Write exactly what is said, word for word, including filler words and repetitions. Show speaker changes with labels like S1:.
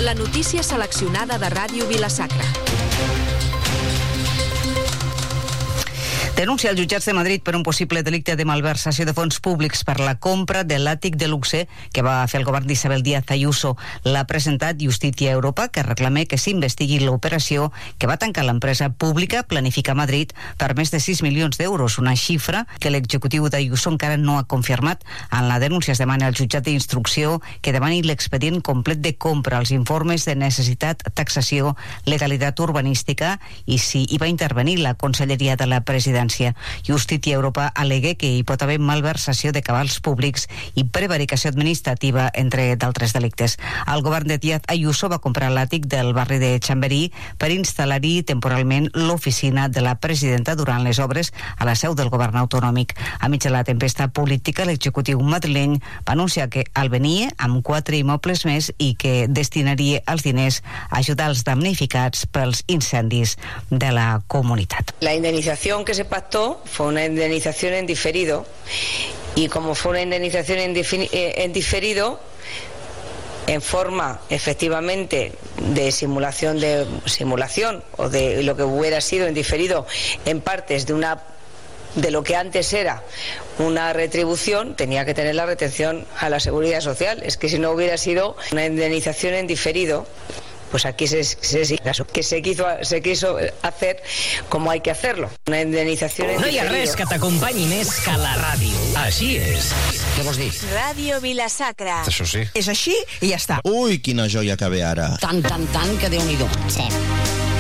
S1: La notícia seleccionada de Ràdio Vila-sacra.
S2: Denuncia els jutjats de Madrid per un possible delicte de malversació de fons públics per la compra de l'àtic de luxe que va fer el govern d'Isabel Díaz Ayuso. L'ha presentat Justícia Europa, que reclama que s'investigui l'operació que va tancar l'empresa pública Planifica Madrid per més de sis milions d'euros, una xifra que l'executiu d'Ayuso encara no ha confirmat. En la denúncia es demana al jutjat d'instrucció que demani l'expedient complet de compra, els informes de necessitat, taxació, legalitat urbanística i si hi va intervenir la Conselleria de la Presidència. Justícia Europa al·lega que hi pot haver malversació de cabals públics i prevaricació administrativa, entre d'altres delictes. El govern de Díaz Ayuso va comprar l'àtic del barri de Chamberí per instal·lar-hi temporalment l'oficina de la presidenta durant les obres a la seu del govern autonòmic. A mig de la tempesta política, l'executiu madrileny va anunciar que el venia amb quatre immobles més i que destinaria els diners a ajudar els damnificats pels incendis de la comunitat.
S3: La indemnización que se pactó fue una indemnización en diferido y como fue una indemnización en, en diferido en forma efectivamente de simulación de simulación o de lo que hubiera sido en diferido en partes de una de lo que antes era una retribución, tenía que tener la retención a la seguridad social. Es que si no hubiera sido una indemnización en diferido, pues aquí se, se, que se, quiso, se quiso hacer como hay que hacerlo. Una indemnización en
S4: No hi ha res que t'acompanyi més que la ràdio. Així és.
S5: Què vols dir?
S6: Ràdio Vila-sacra.
S5: Això sí.
S2: És així i ja està.
S7: Ui, quina joia que ve ara.
S5: Tant, tant, tant, que Déu-n'hi-do.
S6: Sí.